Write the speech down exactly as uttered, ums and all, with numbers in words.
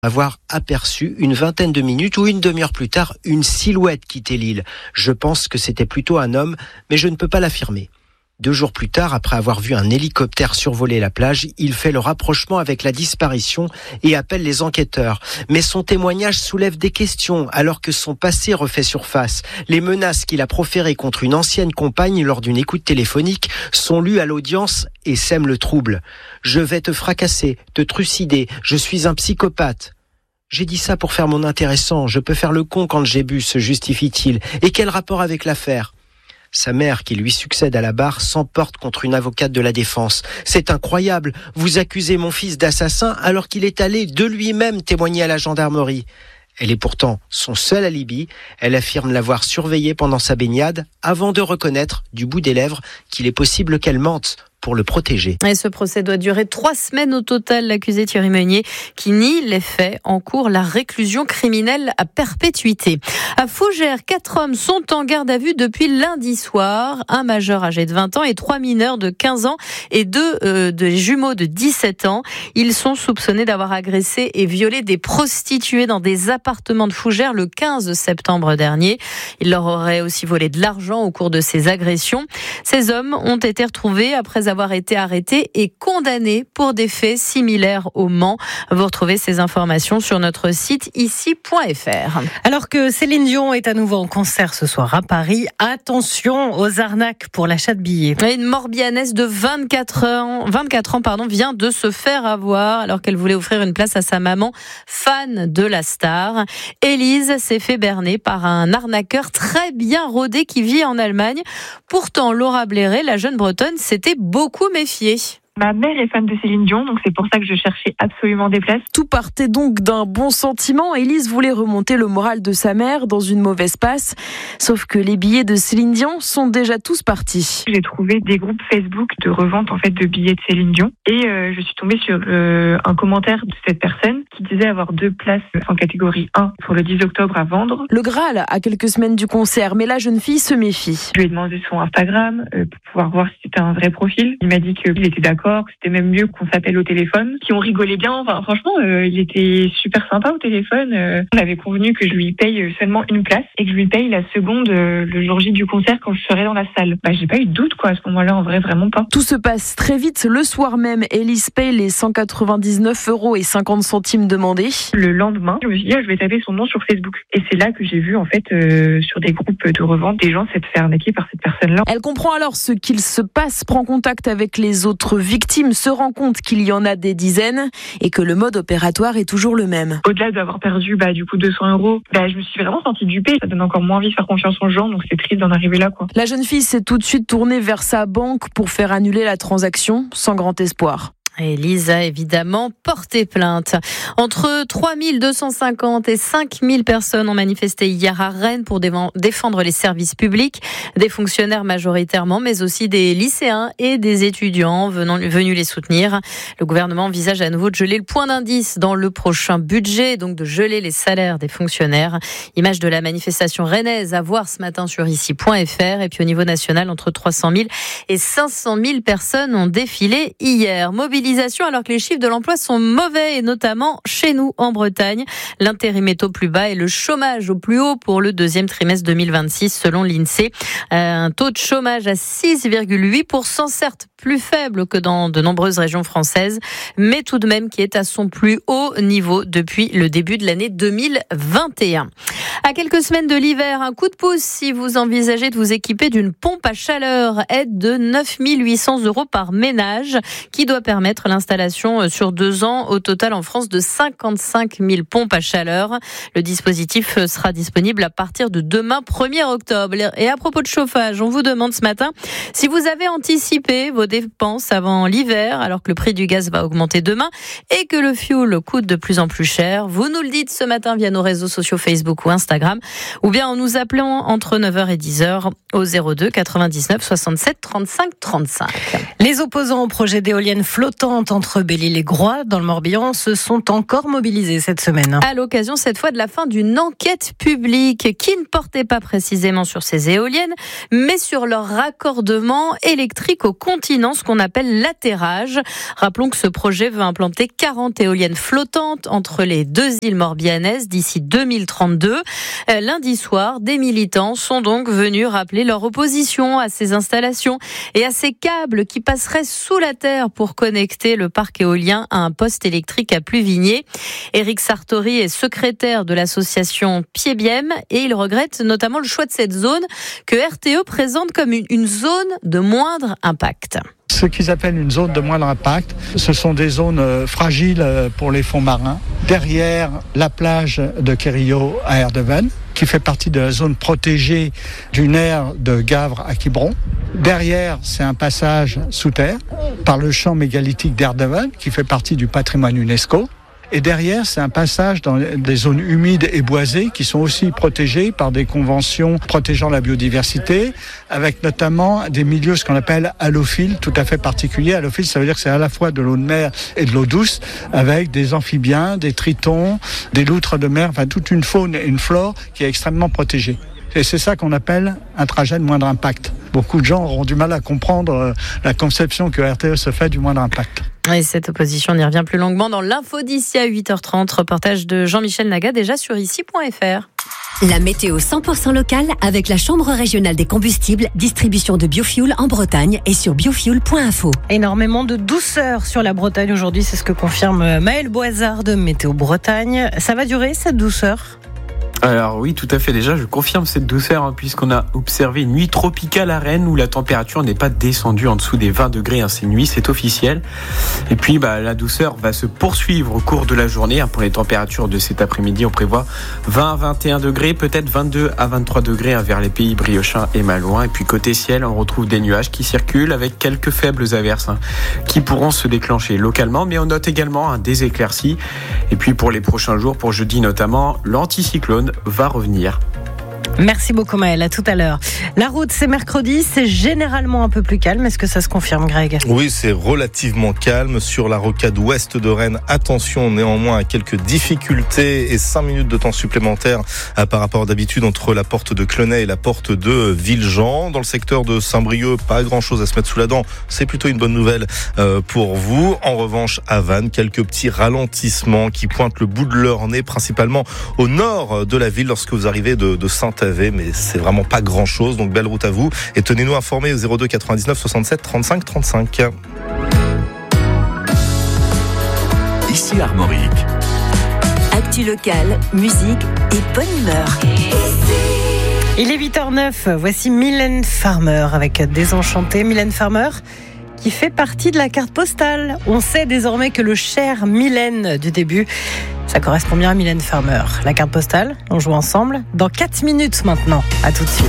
avoir aperçu une vingtaine de minutes ou une demi-heure plus tard une silhouette quitter l'île. Je pense que c'était plutôt un homme, mais je ne peux pas l'affirmer. Deux jours plus tard, après avoir vu un hélicoptère survoler la plage, il fait le rapprochement avec la disparition et appelle les enquêteurs. Mais son témoignage soulève des questions alors que son passé refait surface. Les menaces qu'il a proférées contre une ancienne compagne lors d'une écoute téléphonique sont lues à l'audience et sèment le trouble. « Je vais te fracasser, te trucider, je suis un psychopathe ». J'ai dit ça pour faire mon intéressant, je peux faire le con quand j'ai bu, se justifie-t-il. Et quel rapport avec l'affaire ? Sa mère, qui lui succède à la barre, s'emporte contre une avocate de la défense. « C'est incroyable, vous accusez mon fils d'assassin alors qu'il est allé de lui-même témoigner à la gendarmerie. » Elle est pourtant son seul alibi. Elle affirme l'avoir surveillé pendant sa baignade avant de reconnaître du bout des lèvres qu'il est possible qu'elle mente pour le protéger. Et ce procès doit durer trois semaines au total. L'accusé Thierry Meunier, qui nie les faits, encourt la réclusion criminelle à perpétuité. À Fougères, quatre hommes sont en garde à vue depuis lundi soir. Un majeur âgé de vingt ans et trois mineurs de quinze ans et deux euh, de jumeaux de dix-sept ans. Ils sont soupçonnés d'avoir agressé et violé des prostituées dans des appartements de Fougères le quinze septembre dernier. Ils leur auraient aussi volé de l'argent au cours de ces agressions. Ces hommes ont été retrouvés après avoir été arrêtés et condamnés pour des faits similaires au Mans. Vous retrouvez ces informations sur notre site ici point f r. Alors que Céline Dion est à nouveau en concert ce soir à Paris, attention aux arnaques pour l'achat de billets. Une Morbihannaise de vingt-quatre ans, vingt-quatre ans pardon, vient de se faire avoir alors qu'elle voulait offrir une place à sa maman, fan de la star. Élise s'est fait berner par un arnaqueur très bien rodé qui vit en Allemagne. Pourtant, Laura Bléré, la jeune Bretonne, s'était beaucoup méfiée. Ma mère est fan de Céline Dion, donc c'est pour ça que je cherchais absolument des places. Tout partait donc d'un bon sentiment. Élise voulait remonter le moral de sa mère dans une mauvaise passe. Sauf que les billets de Céline Dion sont déjà tous partis. J'ai trouvé des groupes Facebook de revente en fait de billets de Céline Dion et euh, je suis tombée sur euh, un commentaire de cette personne qui disait avoir deux places en catégorie un pour le dix octobre à vendre. Le Graal à quelques semaines du concert, mais la jeune fille se méfie. Je lui ai demandé son Instagram euh, pour pouvoir voir si c'était un vrai profil. Il m'a dit qu'il était d'accord. Que c'était même mieux qu'on s'appelle au téléphone, qui on rigolait bien. Enfin, franchement, euh, il était super sympa au téléphone. Euh, on avait convenu que je lui paye seulement une place et que je lui paye la seconde euh, le jour J du concert quand je serai dans la salle. Bah, j'ai pas eu de doute, quoi, à ce moment-là, en vrai, vraiment pas. Tout se passe très vite. Le soir même, Élise paye les cent quatre-vingt-dix-neuf euros et cinquante centimes demandés. Le lendemain, je me suis dit, ah, je vais taper son nom sur Facebook. Et c'est là que j'ai vu, en fait, euh, sur des groupes de revente, des gens s'être fait arnaquer par cette personne-là. Elle comprend alors ce qu'il se passe, prend contact avec les autres victime se rend compte qu'il y en a des dizaines et que le mode opératoire est toujours le même. Au-delà d'avoir perdu bah, du coup deux cents euros, bah, je me suis vraiment sentie dupée. Ça donne encore moins envie de faire confiance aux gens, donc c'est triste d'en arriver là, quoi. La jeune fille s'est tout de suite tournée vers sa banque pour faire annuler la transaction, sans grand espoir. Élise a évidemment porté plainte. Entre trois mille deux cent cinquante et cinq mille personnes ont manifesté hier à Rennes pour défendre les services publics. Des fonctionnaires majoritairement, mais aussi des lycéens et des étudiants venant, venus les soutenir. Le gouvernement envisage à nouveau de geler le point d'indice dans le prochain budget, donc de geler les salaires des fonctionnaires. Image de la manifestation rennaise à voir ce matin sur ici point f r. Et puis au niveau national, entre trois cent mille et cinq cent mille personnes ont défilé hier. Mobilisation alors que les chiffres de l'emploi sont mauvais et notamment chez nous en Bretagne. L'intérim est au plus bas et le chômage au plus haut pour le deuxième trimestre deux mille vingt-six selon l'INSEE. Un taux de chômage à six virgule huit pour cent, certes plus faible que dans de nombreuses régions françaises, mais tout de même qui est à son plus haut niveau depuis le début de l'année deux mille vingt et un. À quelques semaines de l'hiver, un coup de pouce si vous envisagez de vous équiper d'une pompe à chaleur. Aide de neuf mille huit cents euros par ménage qui doit permettre l'installation sur deux ans au total en France de cinquante-cinq mille pompes à chaleur. Le dispositif sera disponible à partir de demain premier octobre. Et à propos de chauffage, on vous demande ce matin si vous avez anticipé vos dépenses avant l'hiver alors que le prix du gaz va augmenter demain et que le fioul coûte de plus en plus cher. Vous nous le dites ce matin via nos réseaux sociaux Facebook ou Instagram ou bien en nous appelant entre neuf heures et dix heures au zéro deux quatre-vingt-dix-neuf soixante-sept trente-cinq trente-cinq. Les opposants au projet d'éoliennes flottantes flottantes entre Belle-Île et Groix, dans le Morbihan, se sont encore mobilisées cette semaine. À l'occasion, cette fois, de la fin d'une enquête publique qui ne portait pas précisément sur ces éoliennes, mais sur leur raccordement électrique au continent, ce qu'on appelle l'atterrage. Rappelons que ce projet veut implanter quarante éoliennes flottantes entre les deux îles morbihanaises d'ici deux mille trente-deux. Lundi soir, des militants sont donc venus rappeler leur opposition à ces installations et à ces câbles qui passeraient sous la terre pour connecter le parc éolien à un poste électrique à Pluvigné. Éric Sartori est secrétaire de l'association Piebiem et il regrette notamment le choix de cette zone que R T E présente comme une, une zone de moindre impact. Ce qu'ils appellent une zone de moindre impact, ce sont des zones fragiles pour les fonds marins. Derrière la plage de Querillo à Erdeven, qui fait partie de la zone protégée d'une aire de Gavre à Quiberon. Derrière, c'est un passage sous terre par le champ mégalithique d'Erdeven, qui fait partie du patrimoine UNESCO. Et derrière, c'est un passage dans des zones humides et boisées qui sont aussi protégées par des conventions protégeant la biodiversité, avec notamment des milieux, ce qu'on appelle halophiles, tout à fait particuliers. Halophile, ça veut dire que c'est à la fois de l'eau de mer et de l'eau douce, avec des amphibiens, des tritons, des loutres de mer, enfin toute une faune et une flore qui est extrêmement protégée. Et c'est ça qu'on appelle un trajet de moindre impact. Beaucoup de gens auront du mal à comprendre la conception que R T E se fait du moindre impact. Et cette opposition, on y revient plus longuement dans l'info d'ici à huit heures trente. Reportage de Jean-Michel Naga, déjà sur ici point f r. La météo cent pour cent locale avec la Chambre régionale des combustibles, distribution de biofuel en Bretagne et sur biofuel point info. Énormément de douceur sur la Bretagne aujourd'hui, c'est ce que confirme Maël Boisard de Météo Bretagne. Ça va durer cette douceur ? Alors oui, tout à fait. Déjà, je confirme cette douceur hein, puisqu'on a observé une nuit tropicale à Rennes où la température n'est pas descendue en dessous des vingt degrés. Hein, ces nuits, c'est officiel. Et puis, bah, la douceur va se poursuivre au cours de la journée. Hein, pour les températures de cet après-midi, on prévoit vingt à vingt et un degrés, peut-être vingt-deux à vingt-trois degrés hein, vers les pays briochin et malouins. Et puis côté ciel, on retrouve des nuages qui circulent avec quelques faibles averses hein, qui pourront se déclencher localement. Mais on note également hein, des éclaircies. Et puis pour les prochains jours, pour jeudi notamment, l'anticyclone va revenir. Merci beaucoup Maëlle, à tout à l'heure. La route, c'est mercredi, c'est généralement un peu plus calme. Est-ce que ça se confirme, Greg ? Oui, c'est relativement calme. Sur la rocade ouest de Rennes, attention néanmoins à quelques difficultés et cinq minutes de temps supplémentaire par rapport d'habitude entre la porte de Clenay et la porte de Villejean. Dans le secteur de Saint-Brieuc, pas grand-chose à se mettre sous la dent. C'est plutôt une bonne nouvelle pour vous. En revanche, à Vannes, quelques petits ralentissements qui pointent le bout de leur nez, principalement au nord de la ville lorsque vous arrivez de, de Saint-Avé. Mais c'est vraiment pas grand chose, donc belle route à vous et tenez-nous informés au zéro deux quatre-vingt-dix-neuf soixante-sept trente-cinq trente-cinq. Ici Armorique. Actu locale, musique et bonne humeur. Il est huit heures neuf, voici Mylène Farmer avec Désenchanté. Mylène Farmer qui fait partie de la carte postale. On sait désormais que le cher Mylène du début, ça correspond bien à Mylène Farmer. La carte postale, on joue ensemble dans quatre minutes maintenant. À tout de suite.